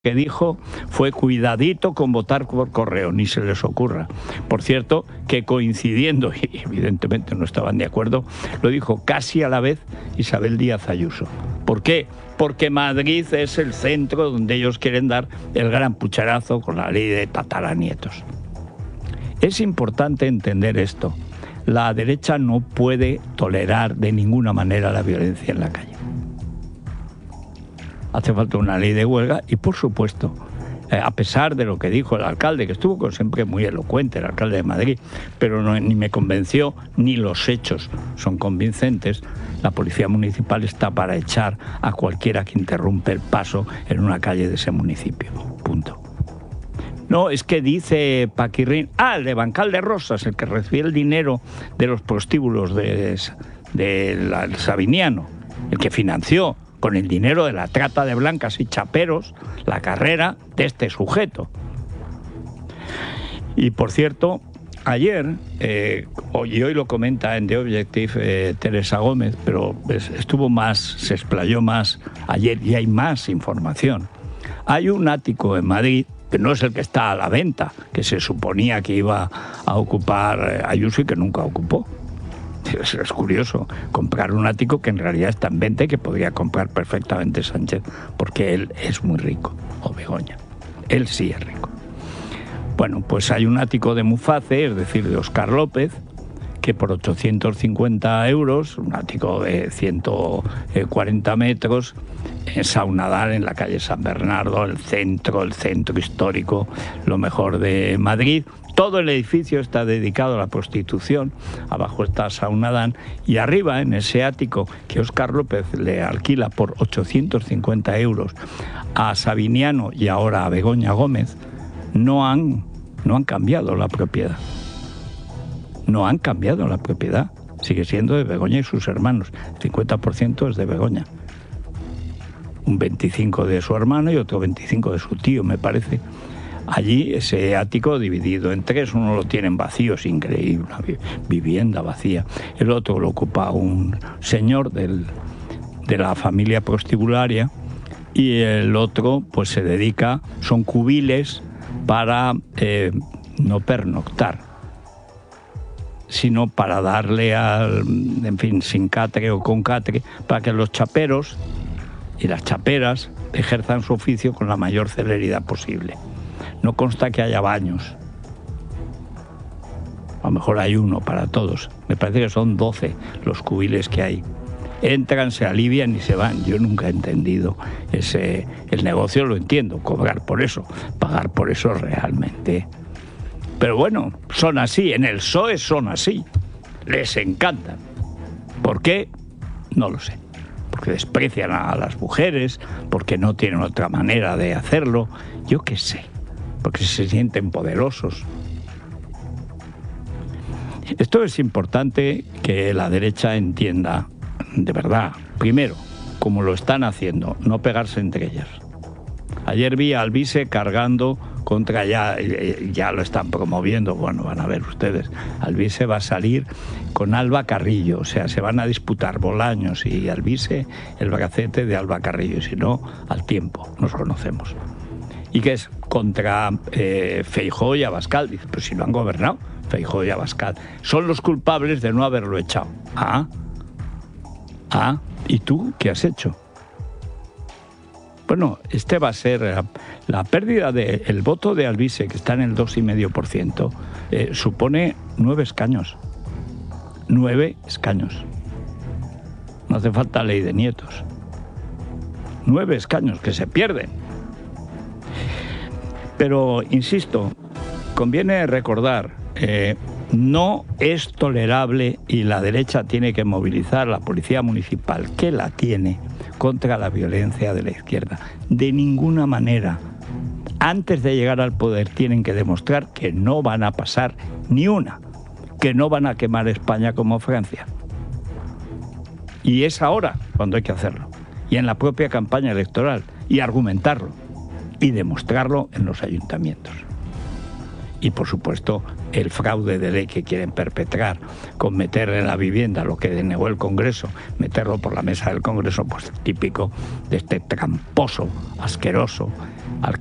que dijo fue cuidadito con votar por correo, ni se les ocurra. Por cierto, que coincidiendo, y evidentemente no estaban de acuerdo, lo dijo casi a la vez Isabel Díaz Ayuso. ¿Por qué? Porque Madrid es el centro donde ellos quieren dar el gran pucherazo con la ley de tataranietos. Es importante entender esto. La derecha no puede tolerar de ninguna manera la violencia en la calle. Hace falta una ley de huelga y, por supuesto, a pesar de lo que dijo el alcalde, que estuvo siempre muy elocuente, el alcalde de Madrid, pero ni me convenció, ni los hechos son convincentes, la policía municipal está para echar a cualquiera que interrumpe el paso en una calle de ese municipio. Punto. No, es que dice Paquirrín, el de Bancal de Rosas, el que recibió el dinero de los prostíbulos del Sabiniano, el que financió con el dinero de la trata de blancas y chaperos la carrera de este sujeto. Y por cierto, ayer, y hoy lo comenta en The Objective Teresa Gómez, pero se explayó más ayer y hay más información. Hay un ático en Madrid, que no es el que está a la venta, que se suponía que iba a ocupar Ayuso y que nunca ocupó. Es curioso, comprar un ático que en realidad está en venta y que podría comprar perfectamente Sánchez, porque él es muy rico, o Begoña. Él sí es rico. Bueno, pues hay un ático de Muface, es decir, de Óscar López, que por 850 euros, un ático de 140 metros, en Saunadal, en la calle San Bernardo, el centro histórico, lo mejor de Madrid. Todo el edificio está dedicado a la prostitución, abajo está Saunadán, y arriba, en ese ático que Óscar López le alquila por 850 euros a Sabiniano y ahora a Begoña Gómez, no han cambiado la propiedad. No han cambiado la propiedad, sigue siendo de Begoña y sus hermanos, el 50% es de Begoña. Un 25% de su hermano y otro 25% de su tío, me parece. Allí ese ático dividido en tres, uno lo tienen vacío, es increíble, una vivienda vacía. El otro lo ocupa un señor de la familia prostibularia y el otro pues se dedica, son cubiles para no pernoctar, sino para darle sin catre o con catre, para que los chaperos y las chaperas ejerzan su oficio con la mayor celeridad posible. No consta que haya baños. A lo mejor hay uno para todos. Me parece que son 12 los cubiles que hay. Entran, se alivian y se van. Yo nunca he entendido el negocio, lo entiendo, cobrar por eso, pagar por eso realmente. Pero bueno, son así, en el PSOE son así. Les encantan. ¿Por qué? No lo sé. Porque desprecian a las mujeres, porque no tienen otra manera de hacerlo. Yo qué sé. Porque se sienten poderosos. Esto es importante que la derecha entienda, de verdad. Primero, como lo están haciendo, no pegarse entre ellas. Ayer vi a Alvise cargando contra ya lo están promoviendo, bueno, van a ver ustedes, Alvise va a salir con Alba Carrillo, o sea, se van a disputar Bolaños y Alvise el bracete de Alba Carrillo, y si no, al tiempo, nos conocemos. ¿Y qué es? Contra Feijóo y Abascal. Dice, pues si no han gobernado, Feijóo y Abascal. Son los culpables de no haberlo echado. ¿Y tú qué has hecho? Bueno, este va a ser la pérdida del voto de Alvise, que está en el 2,5%, supone 9 escaños. 9 escaños. No hace falta ley de nietos. 9 escaños que se pierden. Pero, insisto, conviene recordar, no es tolerable y la derecha tiene que movilizar la policía municipal, que la tiene, contra la violencia de la izquierda. De ninguna manera. Antes de llegar al poder tienen que demostrar que no van a pasar ni una, que no van a quemar España como Francia. Y es ahora cuando hay que hacerlo. Y en la propia campaña electoral. Y argumentarlo. Y demostrarlo en los ayuntamientos. Y, por supuesto, el fraude de ley que quieren perpetrar con meter en la vivienda lo que denegó el Congreso, meterlo por la mesa del Congreso, pues típico de este tramposo, asqueroso al